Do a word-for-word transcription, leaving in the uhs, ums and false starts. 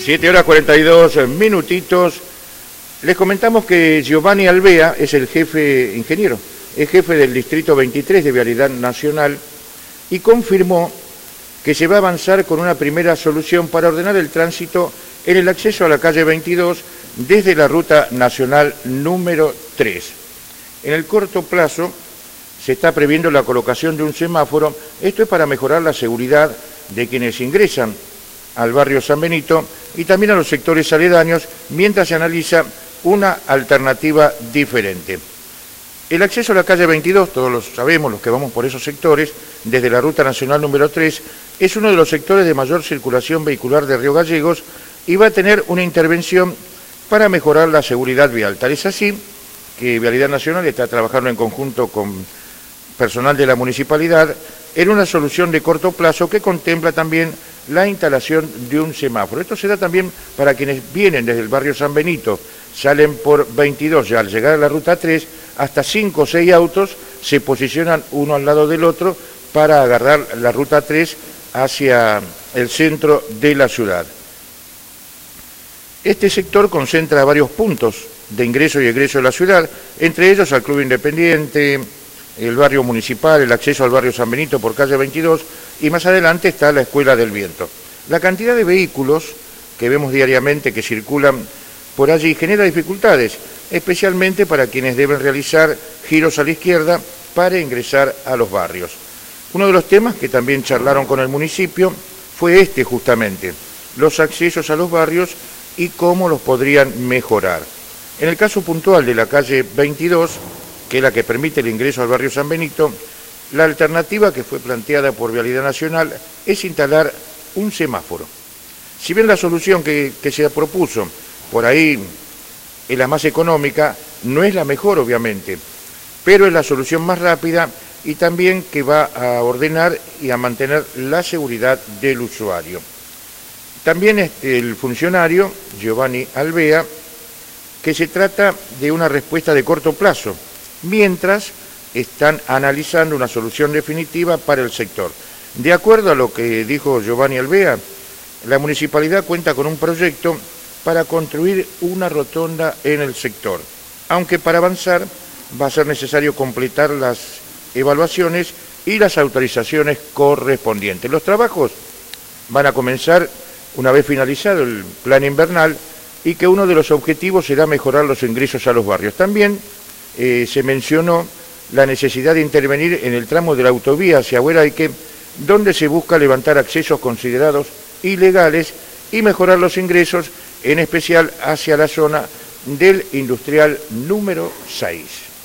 siete horas cuarenta y dos minutitos. Les comentamos que Giovanni Alvea es el jefe ingeniero, es jefe del Distrito veintitrés de Vialidad Nacional y confirmó que se va a avanzar con una primera solución para ordenar el tránsito en el acceso a la calle veintidós desde la Ruta Nacional número tres. En el corto plazo se está previendo la colocación de un semáforo. Esto es para mejorar la seguridad de quienes ingresan al barrio San Benito y también a los sectores aledaños, mientras se analiza una alternativa diferente. El acceso a la calle veintidós, todos lo sabemos, los que vamos por esos sectores, desde la Ruta Nacional número tres, es uno de los sectores de mayor circulación vehicular de Río Gallegos y va a tener una intervención para mejorar la seguridad vial. Tal es así que Vialidad Nacional está trabajando en conjunto con personal de la municipalidad en una solución de corto plazo que contempla también la instalación de un semáforo. Esto se da también para quienes vienen desde el barrio San Benito, salen por veintidós, ya al llegar a la Ruta tres, hasta cinco o seis autos se posicionan uno al lado del otro para agarrar la Ruta tres hacia el centro de la ciudad. Este sector concentra varios puntos de ingreso y egreso de la ciudad, entre ellos al Club Independiente, el barrio municipal, el acceso al barrio San Benito por calle veintidós y más adelante está la Escuela del Viento. La cantidad de vehículos que vemos diariamente que circulan por allí genera dificultades, especialmente para quienes deben realizar giros a la izquierda para ingresar a los barrios. Uno de los temas que también charlaron con el municipio fue este justamente, los accesos a los barrios y cómo los podrían mejorar. En el caso puntual de la calle veintidós, que es la que permite el ingreso al barrio San Benito, la alternativa que fue planteada por Vialidad Nacional es instalar un semáforo. Si bien la solución que, que se propuso por ahí es la más económica, no es la mejor obviamente, pero es la solución más rápida y también que va a ordenar y a mantener la seguridad del usuario. También este, el funcionario, Giovanni Alvea, que se trata de una respuesta de corto plazo, mientras están analizando una solución definitiva para el sector. De acuerdo a lo que dijo Giovanni Alvea, la municipalidad cuenta con un proyecto para construir una rotonda en el sector, aunque para avanzar va a ser necesario completar las evaluaciones y las autorizaciones correspondientes. Los trabajos van a comenzar una vez finalizado el plan invernal y que uno de los objetivos será mejorar los ingresos a los barrios. También eh, se mencionó la necesidad de intervenir en el tramo de la autovía hacia Hueraique, donde se busca levantar accesos considerados ilegales y mejorar los ingresos, en especial hacia la zona del industrial número seis.